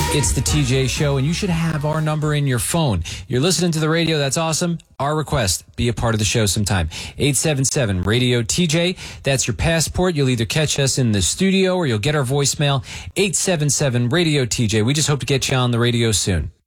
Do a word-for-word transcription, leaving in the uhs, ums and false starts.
It's the T J Show, and you should have our number in your phone. You're listening to the radio. That's awesome. Our request, be a part of the show sometime. eight seven seven radio T J. That's your passport. You'll either catch us in the studio or you'll get our voicemail. eight seven seven radio T J. We just hope to get you on the radio soon.